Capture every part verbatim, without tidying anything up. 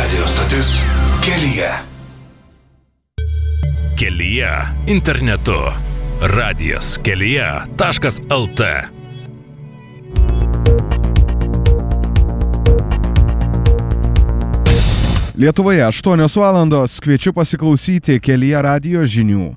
Radio stotis Kelyje. Kelyje internetu. radijas kelyje taškas lt. Lietuvoje aštuonios valandos, kviečiu pasiklausyti Kelyje radijo žinių.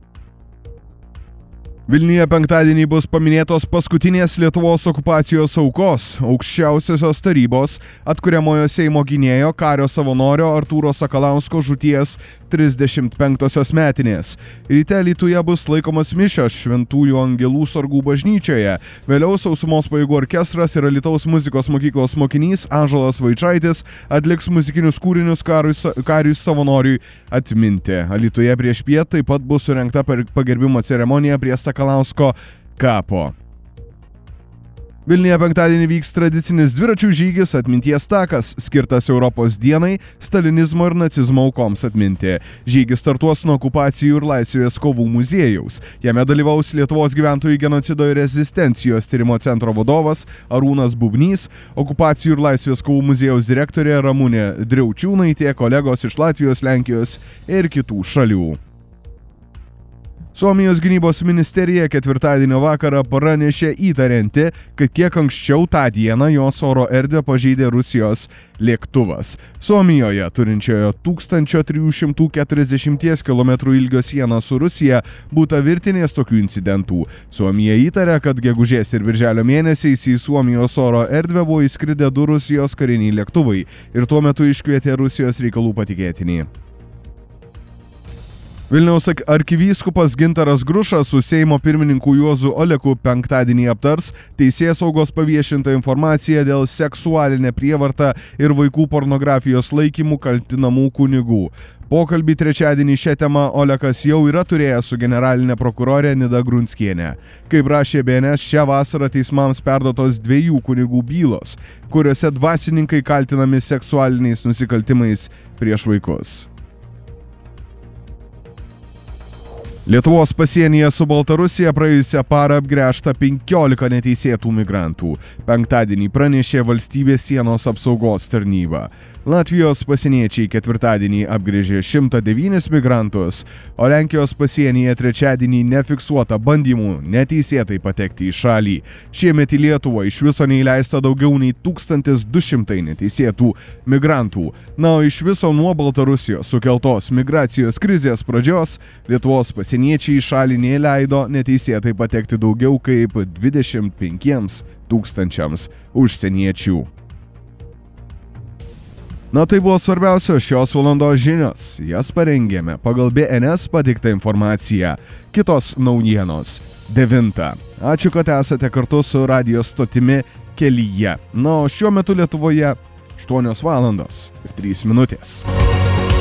Vilniuje penktadienį bus paminėtos paskutinės Lietuvos okupacijos aukos, aukščiausiosios tarybos, atkuriamojo Seimo gynėjo kario savanorio Artūro Sakalausko žūties trisdešimt penktosios metinės. Ryte Alytuje bus laikomos mišios Šventųjų Angelų sargų bažnyčioje. Vėliau Sausumos pajėgų orkestras ir Alytaus muzikos mokyklos mokinys Ąžuolas Vaičaitis atliks muzikinius kūrinius kariui savanoriui atminti. Alytuje prieš piet taip pat bus surengta pagerbimo ceremonija prie Sakalausko kapo. Vilniuje penktadienį vyks tradicinis dviračių žygis Atminties takas, skirtas Europos dienai, stalinizmo ir nacizmo aukoms atminti. Žygis startuos nuo okupacijų ir laisvės kovų muziejaus. Jame dalyvaus Lietuvos gyventojų genocido ir rezistencijos tyrimo centro vadovas Arūnas Bubnys, okupacijų ir laisvės kovų muziejaus direktorė Ramunė Driaučiūnaitė, kolegos iš Latvijos, Lenkijos ir kitų šalių. Suomijos gynybos ministerija ketvirtadienio vakarą pranešė įtarianti, kad kiek anksčiau tą dieną jos oro erdvę pažeidė Rusijos lėktuvas. Suomijoje, turinčioje tūkstantis trys šimtai keturiasdešimt kilometrų ilgio sieną su Rusija, būta virtinės tokių incidentų. Suomija įtaria, kad gegužės ir birželio mėnesiais į Suomijos oro erdvę buvo įskridę du Rusijos kariniai lėktuvai ir tuo metu iškvietė Rusijos reikalų patikėtinį. Vilniaus arkivyskupas Gintaras Grušas su Seimo pirmininku Juozu Oleku penktadienį aptars teisėsaugos paviešintą informaciją dėl seksualinę prievartą ir vaikų pornografijos laikymų kaltinamų kunigų. Pokalbį trečiadienį šią temą Olekas jau yra turėjęs su generalinė prokurorė Nida Grunskienė. Kaip rašė B N S, šią vasarą teismams perduotos dviejų kunigų bylos, kuriuose dvasininkai kaltinami seksualiniais nusikaltimais prieš vaikus. Lietuvos pasienyje su Baltarusija praėjusią parą apgręžta penkiolika neteisėtų migrantų. Penktadienį pranešė valstybės sienos apsaugos tarnyba. Latvijos pasieniečiai ketvirtadienį apgręžė šimtą devynis migrantus, o Lenkijos pasienyje trečiadienį nefiksuota bandymų neteisėtai patekti į šalį. Šiemet į Lietuvą iš viso neįleista daugiau nei tūkstantis du šimtai neteisėtų migrantų. Na, o iš viso nuo Baltarusijos sukeltos migracijos krizės pradžios Lietuvos pasieniečiai į šalį neleido neteisėtai patekti daugiau kaip dvidešimt penkiems tūkstančiams užsieniečių. Na, tai buvo svarbiausios šios valandos žinios. Jas parengėme pagal B N S pateiktą informaciją. Kitos naujienos. Devinta. Ačiū, kad esate kartu su radijo stotimi Kelyje. Na, o šiuo metu Lietuvoje aštuonios valandos ir trys minutės.